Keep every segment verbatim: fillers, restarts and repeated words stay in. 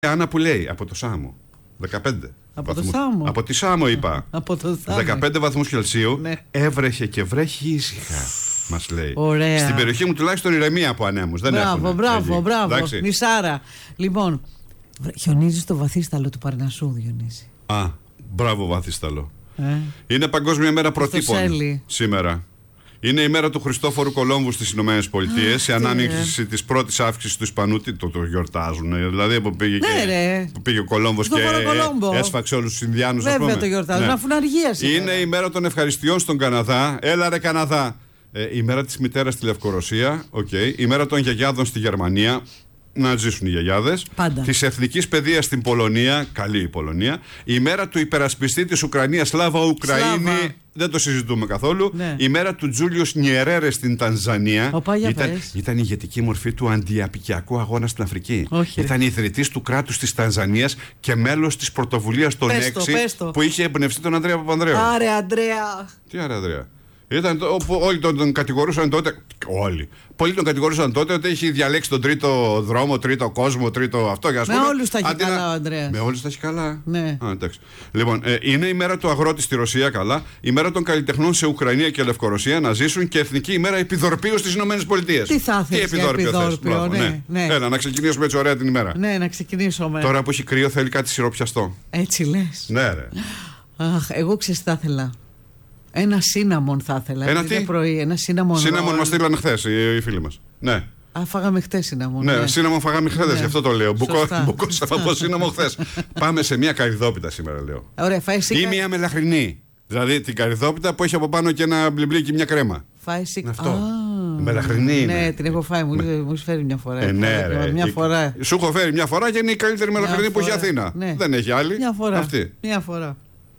Άννα που λέει από το Σάμο. δεκαπέντε. Από βαθμούς. το Σάμο. Από τη Σάμο είπα. Από το Σάμο. δεκαπέντε βαθμούς Κελσίου. Ναι. Έβρεχε και βρέχει ήσυχα. Μας λέει. Ωραία. Στην περιοχή μου τουλάχιστον ηρεμία από ανέμους. Δεν μπράβο, έχουνε, μπράβο, εκεί. μπράβο. Εντάξει. Νησάρα. Λοιπόν, χιονίζει στο βαθύσταλο του Παρνασσού, Διονύση. Α, μπράβο Βαθύσταλο. Ε. Είναι Παγκόσμια Μέρα Προτύπων Σέλι. σήμερα. Είναι η μέρα του Χριστόφορου Κολόμβου στις Ηνωμένες Πολιτείες. Η ανάμειξη της πρώτης αύξησης του Ισπανού. Τι το, το γιορτάζουν. Δηλαδή που πήγε, Ναι, και, ρε. που πήγε ο Κολόμβος και Κολόμπο. έσφαξε όλους τους Ινδιάνους. Βέβαια το γιορτάζουν. Ναι. Αφού είναι αργία σήμερα. Είναι η μέρα των ευχαριστειών στον Καναδά. Έλα ρε Καναδά. Ε, η μέρα της μητέρας στη Λευκορωσία. Okay. Η μέρα των γιαγιάδων στη Γερμανία. Να ζήσουν οι γιαγιάδες. Της εθνικής παιδείας στην Πολωνία. Καλή η Πολωνία. Η μέρα του υπερασπιστή της Ουκρανίας. Σλάβα Ουκραΐνη. Σλάβα. Δεν το συζητούμε καθόλου. Ναι. Η μέρα του Τζούλιους Νιερέρε στην Τανζανία. Οπα, ήταν, ήταν η ηγετική μορφή του αντιαπικιακού αγώνα στην Αφρική. Όχι, ήταν ιδρυτής του κράτους της Τανζανίας και μέλος της πρωτοβουλίας των Πες το, έξι πες το. που είχε εμπνευστεί τον Ανδρέα Παπανδρέου. Άρε, Αντρέα. Τι άρα, Ανδρέα. Ήταν, το, όλοι τον, τον κατηγορούσαν τότε. Όλοι. Πολλοί τον κατηγορούσαν τότε ότι έχει διαλέξει τον τρίτο δρόμο, τρίτο κόσμο, τρίτο αυτό. Ας Με πούμε, όλους τα έχει αντί καλά να... ο Ανδρέας. Με όλους τα έχει καλά. Ναι. Α, εντάξει. Λοιπόν, ε, είναι η μέρα του αγρότη στη Ρωσία, καλά. Η μέρα των καλλιτεχνών σε Ουκρανία και Λευκορωσία να ζήσουν και εθνική ημέρα επιδορπείου στις Ηνωμένες Πολιτείες. Τι θα ήθελες Τι για επιδόρπιο θες. επιδόρπιο, Μπράβο, ναι, ναι. ναι. Έλα, να ξεκινήσουμε έτσι ωραία την ημέρα. Ναι, να ξεκινήσουμε. Τώρα που έχει κρύο θέλει κάτι σιροπιαστό. Έτσι λες. Ναι, ρε. Αχ, εγώ ξέρεις τι θα ήθελα. Ένα σίναμον θα ήθελα. Ένα Είναι τι? πρωί, ένα σίναμον. Σίναμον μας στείλανε χθες οι, οι φίλοι μας. Ναι. Α, φάγαμε χτες σίναμον. Ναι, σύναμο φάγαμε χθες, Ναι. γι' αυτό το λέω. Σωστά. Μπουκώσαμε από σύναμο χθες. Πάμε σε μια καρυδόπιτα σήμερα, λέω. Ωραία, φάει σίκα. Ή μια μελαχρινή. Δηλαδή την καρυδόπιτα που έχει από πάνω και ένα μπλιμπλί και μια κρέμα. Φάει σίκα. Αυτό. Α, Μελαχρινή είναι. Ναι, την έχω φάει. Μου μου έχει φέρει μια φορά. Ε, ναι, Φάει ρε. Μια Και- φορά. Σου έχω φέρει μια φορά και είναι η καλύτερη μελαχρινή Μια που έχει η φορά. Αθήνα. Ναι. Δεν έχει άλλη. Μια φορά. Αυτή. Μια φορά.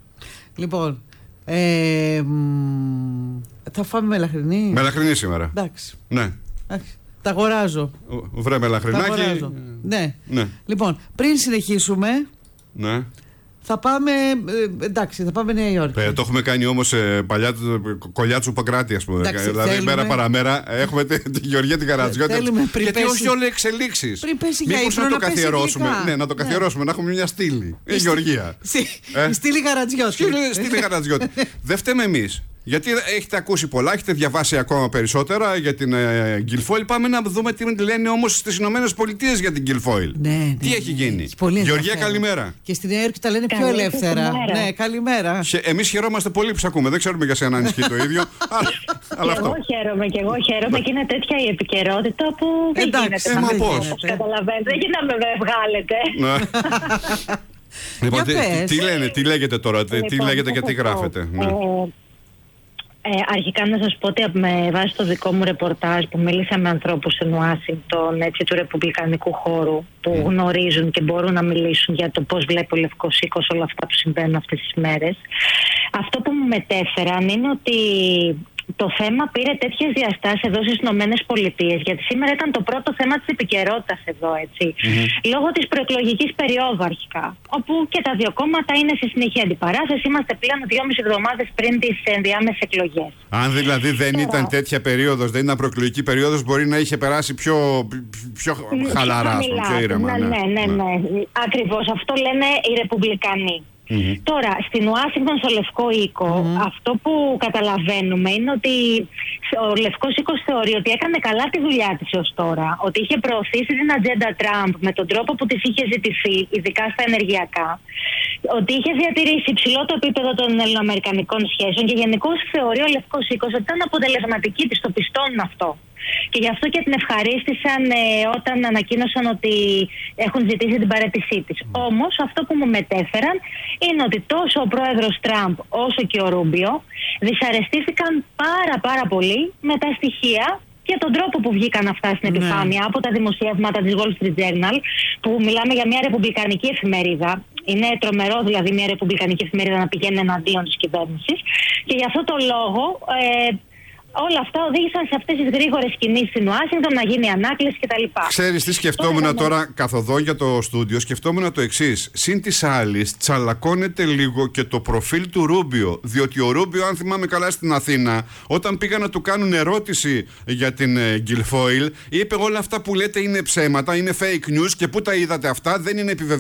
Λοιπόν. Ε, μ, θα φάμε μελαχρινή. Μελαχρινή σήμερα. Εντάξει. Ναι. Εντάξει. Τα αγοράζω. Βρε Τα μελαχρινάκι. αγοράζω. Ναι. Ναι. Λοιπόν, πριν συνεχίσουμε, Ναι. θα πάμε. ε, εντάξει, θα πάμε Νέα Υόρκη. Ε, το έχουμε κάνει όμως ε, παλιά του- κολλιά του Παγκράτη, ας πούμε. Εντάξει, δηλαδή, θέλουμε- μέρα παραμέρα έχουμε τη, τη Γεωργία την Καρατζιώτη. Θέλουμε πριν Γιατί πέσει- όχι όλα εξελίξεις. πριν πέσει για Μήπως ύπνο, να το να πέσει καθιερώσουμε. γλυκά. Ναι, να το Ναι. καθιερώσουμε, να έχουμε μια στήλη. Η Η Γεωργία. Στη- Ε? Η στήλη Γαρατζιώτη. Στήλη στήλη Καρατζιώτη. Δεν φταίμε εμείς. Γιατί έχετε ακούσει πολλά, έχετε διαβάσει ακόμα περισσότερα για την ε, Γκιλφόιλ. Πάμε να δούμε τι λένε όμως στις Ηνωμένες Πολιτείες για την Γκιλφόιλ. Ναι, ναι, Τι ναι, έχει ναι. γίνει. Έχει πολύ Γεωργία, ενδιαφέρον. καλημέρα. Και στη Νέα Υόρκη τα λένε πιο Καλή ελεύθερα. καλημέρα. Ναι, καλημέρα. Χε- Εμείς χαιρόμαστε πολύ που σε ακούμε. Δεν ξέρουμε για σένα αν ισχύει το ίδιο. αλλά αλλά Και εγώ αυτό. χαίρομαι, και εγώ χαίρομαι και είναι τέτοια η επικαιρότητα που δεν Εντάξει, γίνεται ε, να μα μην πώς. γίνεται, όπως καταλαβαίνετε. Δεν γίνεται να με βγάλετε. Ναι. Λοιπόν, Για τι, πες. τι λένε, τι λέγεται τώρα, τι, τι Λοιπόν, λέγεται και θα τι σας πω. γράφετε. Ναι. Ε, Ε, αρχικά να σας πω ότι με βάση το δικό μου ρεπορτάζ που μίλησα με ανθρώπους στην Ουάσιγκτον, έτσι, του ρεπουμπλικανικού χώρου, που Mm. γνωρίζουν και μπορούν να μιλήσουν για το πώς βλέπει ο Λευκός Οίκος όλα αυτά που συμβαίνουν αυτές τις μέρες. Αυτό που μου μετέφεραν είναι ότι το θέμα πήρε τέτοιες διαστάσεις εδώ στις Ηνωμένες Πολιτείες, γιατί σήμερα ήταν το πρώτο θέμα της επικαιρότητας εδώ, έτσι. Mm-hmm. Λόγω της προεκλογικής περίοδου αρχικά, όπου και τα δύο κόμματα είναι σε συνεχή αντιπαράθεση. Είμαστε πλέον δυόμιση εβδομάδες πριν τις ενδιάμεσες εκλογές. Αν δηλαδή δεν Τώρα- ήταν τέτοια περίοδος, δεν ήταν προεκλογική περίοδος, μπορεί να είχε περάσει πιο, πιο χαλαρά, ας πούμε, πιο ήρεμα. Ναι, ναι, ναι, ναι. Ακριβώς αυτό λένε οι Ρεπουμπλικανοί. Μμμ. Τώρα, στην Ουάσιγκτον, στο Λευκό Οίκο, αυτό που καταλαβαίνουμε είναι ότι ο Λευκός Οίκος θεωρεί ότι έκανε καλά τη δουλειά της ως τώρα. Ότι είχε προωθήσει την ατζέντα Τραμπ με τον τρόπο που της είχε ζητηθεί, ειδικά στα ενεργειακά. Ότι είχε διατηρήσει υψηλό το επίπεδο των ελληνοαμερικανικών σχέσεων και γενικώς θεωρεί ο Λευκός Οίκος ότι ήταν αποτελεσματική, της το πιστώνουν αυτό. Και γι' αυτό και την ευχαρίστησαν ε, όταν ανακοίνωσαν ότι έχουν ζητήσει την παραίτησή της. Όμως αυτό που μου μετέφεραν είναι ότι τόσο ο πρόεδρος Τραμπ όσο και ο Ρούμπιο δυσαρεστήθηκαν πάρα πάρα πολύ με τα στοιχεία και τον τρόπο που βγήκαν αυτά στην Ναι. επιφάνεια από τα δημοσιεύματα της Wall Street Journal, που μιλάμε για μια ρεπουμπλικανική εφημερίδα. Είναι τρομερό δηλαδή μια ρεπουμπλικανική εφημερίδα να πηγαίνει εναντίον της κυβέρνησης. Και γι' αυτό το λόγο ε, όλα αυτά οδήγησαν σε αυτές τις γρήγορες κινήσεις στην Ουάσιγκτον, να γίνει ανάκληση κτλ. Ξέρεις τι σκεφτόμουν τώρα, τώρα καθοδόν για το στούντιο, σκεφτόμουν το εξής. Συν της άλλης, τσαλακώνεται λίγο και το προφίλ του Ρούμπιο. Διότι ο Ρούμπιο, αν θυμάμαι καλά στην Αθήνα, όταν πήγαν να του κάνουν ερώτηση για την Γκιλφόιλ, είπε όλα αυτά που λέτε είναι ψέματα, είναι fake news και πού τα είδατε αυτά, δεν είναι επιβεβαιωμένα.